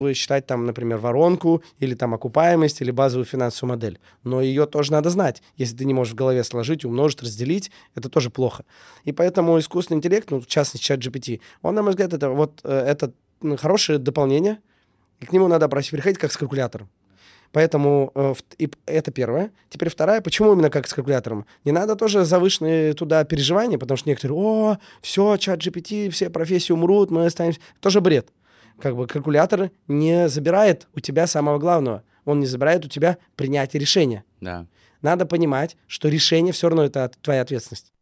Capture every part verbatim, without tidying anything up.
считать там, например, воронку или там окупаемость или базовую финансовую модель. Но ее тоже надо знать. Если ты не можешь в голове сложить, умножить, разделить, это тоже плохо. И поэтому искусственный интеллект, ну, в частности, чат джи пи ти, он, на мой взгляд, это вот это хорошее дополнение, и к нему надо приходить как с калькулятором. Поэтому э, и это первое. Теперь вторая. Почему именно как с калькулятором? Не надо тоже завышенные туда переживания, потому что некоторые, о, все, чат джи пи ти, все профессии умрут, мы останемся. Тоже бред. Как бы калькулятор не забирает у тебя самого главного. Он не забирает у тебя принятие решения. Да. Надо понимать, что решение все равно это твоя ответственность.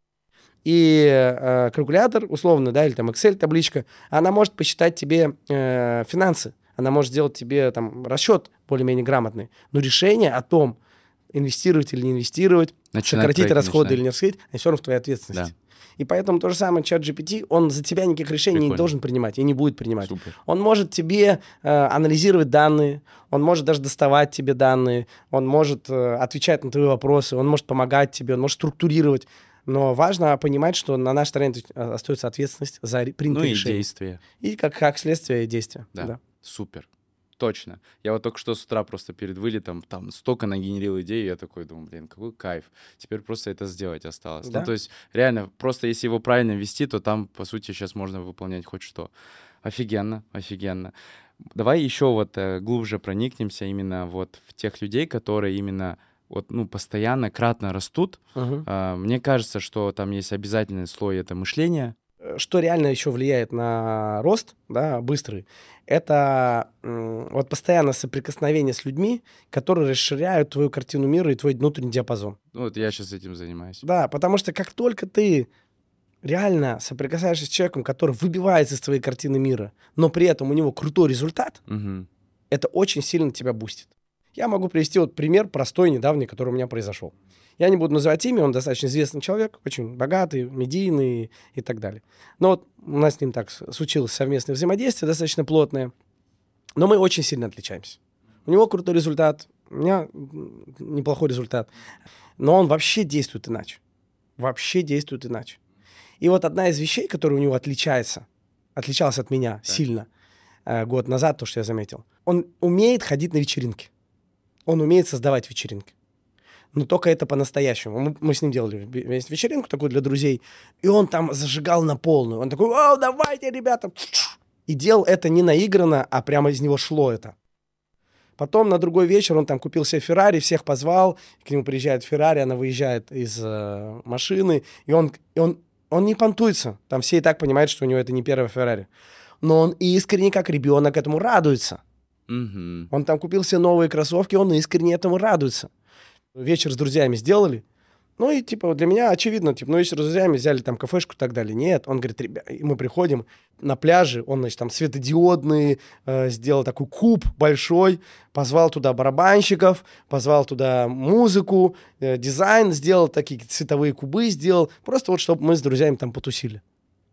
И э, калькулятор, условно, да, или там Excel-табличка, она может посчитать тебе э, финансы. Она может сделать тебе там расчет более-менее грамотный. Но решение о том, инвестировать или не инвестировать, начинать сократить расходы начинать. или не расходить, это все равно в твоей ответственности. Да. И поэтому то же самое чат джи пи ти, он за тебя никаких решений Прикольно. не должен принимать и не будет принимать. Супер. Он может тебе э, анализировать данные, он может даже доставать тебе данные, он может э, отвечать на твои вопросы, он может помогать тебе, он может структурировать. Но важно понимать, что на нашей стороне остается ответственность за принятые ну, решения. Ну и действия. И как, как следствие действия. Да. да. Супер. Точно. Я вот только что с утра просто перед вылетом там столько нагенерил идей, я такой думаю, блин, какой кайф. Теперь просто это сделать осталось. Да. Ну, то есть реально, просто если его правильно вести, то там, по сути, сейчас можно выполнять хоть что. Офигенно, офигенно. Давай еще вот э, глубже проникнемся именно вот в тех людей, которые именно вот, ну, постоянно, кратно растут. Угу. А, мне кажется, что там есть обязательный слой — это мышление. Что реально еще влияет на рост, да, быстрый, это м, вот постоянное соприкосновение с людьми, которые расширяют твою картину мира и твой внутренний диапазон. Ну, вот я сейчас этим занимаюсь. Да, потому что как только ты реально соприкасаешься с человеком, который выбивается из твоей картины мира, но при этом у него крутой результат, угу. это очень сильно тебя бустит. Я могу привести вот пример простой, недавний, который у меня произошел. Я не буду называть имя, он достаточно известный человек, очень богатый, медийный и так далее. Но вот у нас с ним так случилось совместное взаимодействие, достаточно плотное, но мы очень сильно отличаемся. У него крутой результат, у меня неплохой результат, но он вообще действует иначе. Вообще действует иначе. И вот одна из вещей, которая у него отличается, отличалась от меня так. сильно э, год назад, то, что я заметил, он умеет ходить на вечеринки. Он умеет создавать вечеринки. Но только это по-настоящему. Мы, мы с ним делали вечеринку такую для друзей, и он там зажигал на полную. Он такой, о, давайте, ребята. И делал это не наигранно, а прямо из него шло это. Потом на другой вечер он там купил себе Феррари, всех позвал, к нему приезжает Феррари, она выезжает из э, машины, и он, и он, он не понтуется. Там все и так понимают, что у него это не первая Феррари. Но он искренне, как ребенок, этому радуется. Mm-hmm. Он там купил себе новые кроссовки, он искренне этому радуется. Вечер с друзьями сделали. Ну и типа для меня очевидно, типа, ну вечер с друзьями взяли там кафешку и так далее. Нет, он говорит, ребята, мы приходим на пляже, он, значит, там светодиодный, э, сделал такой куб большой, позвал туда барабанщиков, позвал туда музыку, э, дизайн сделал, такие цветовые кубы сделал, просто вот чтобы мы с друзьями там потусили.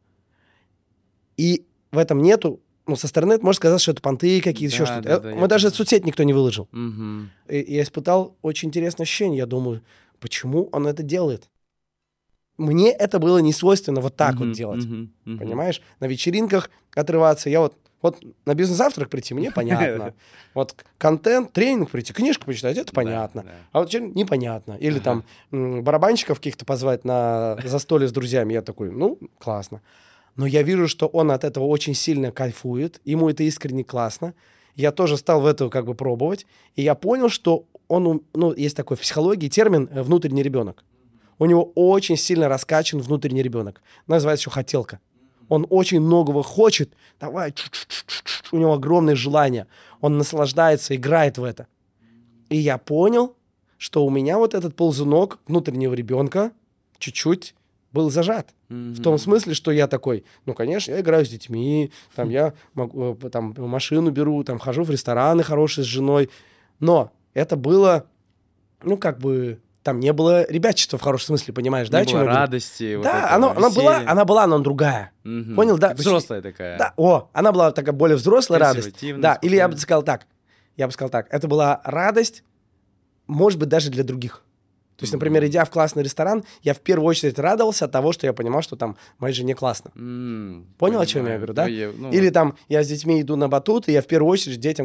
И в этом нету, ну, со стороны это может казаться, что это понты какие-то, да, еще что-то. Да, да, Мы даже понимаю. соцсеть никто не выложил. Угу. И я испытал очень интересное ощущение. Я думаю, почему он это делает? Мне это было не свойственно вот так угу, вот делать. Угу, угу. Понимаешь? На вечеринках отрываться. Я вот, вот на бизнес-завтрак прийти, мне понятно. Вот контент, тренинг прийти, книжку почитать, это понятно. А вот непонятно. Или там барабанщиков каких-то позвать на застолье с друзьями. Я такой, ну, классно. Но я вижу, что он от этого очень сильно кайфует, ему это искренне классно. Я тоже стал в это как бы пробовать, и я понял, что он, ну, есть такой в психологии термин «внутренний ребенок». У него очень сильно раскачан внутренний ребенок. Называется еще хотелка. Он очень многого хочет, давай, у него огромное желание. Он наслаждается, играет в это. И я понял, что у меня вот этот ползунок внутреннего ребенка чуть-чуть был зажат. Mm-hmm. В том смысле, что я такой, ну, конечно, я играю с детьми, там, я могу, там, машину беру, там, хожу в рестораны хорошие с женой, но это было, ну, как бы, там не было ребячества в хорошем смысле, понимаешь, не да? было чем радости. Вот да, она, она, была, она была, но другая. Mm-hmm. Понял, да? Взрослая такая. Да, о, она была такая более взрослая радость. Да, спокойно. Или я бы сказал так, я бы сказал так, это была радость, может быть, даже для других. То есть, например, идя в классный ресторан, я в первую очередь радовался от того, что я понимал, что там моей жене классно. Mm, Понял, понимаю. о чем я говорю, да? Ну, я, ну... Или там я с детьми иду на батут, и я в первую очередь детям